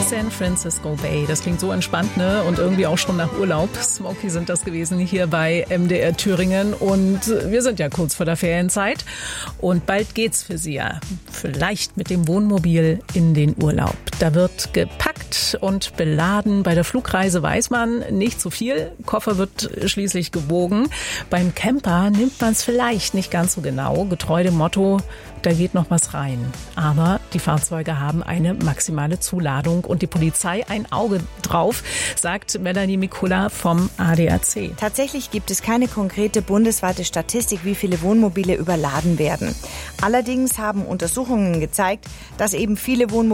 San Francisco Bay. Das klingt so entspannt, ne? Und irgendwie auch schon nach Urlaub. Smokey sind das gewesen hier bei MDR Thüringen. Und wir sind ja kurz vor der Ferienzeit. Und bald geht's für Sie ja vielleicht mit dem Wohnmobil in den Urlaub. Da wird gepackt und beladen. Bei der Flugreise weiß man nicht so viel. Koffer wird schließlich gewogen. Beim Camper nimmt man es vielleicht nicht ganz so genau. Getreu dem Motto, da geht noch was rein. Aber die Fahrzeuge haben eine maximale Zuladung und die Polizei ein Auge drauf, sagt Melanie Mikula vom ADAC. Tatsächlich gibt es keine konkrete bundesweite Statistik, wie viele Wohnmobile überladen werden. Allerdings haben Untersuchungen gezeigt, dass eben viele Wohnmobile